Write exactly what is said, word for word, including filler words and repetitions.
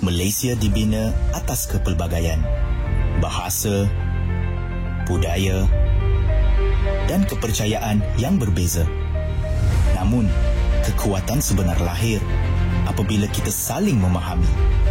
Malaysia dibina atas kepelbagaian, bahasa, budaya dan kepercayaan yang berbeza. Namun, kekuatan sebenar lahir apabila kita saling memahami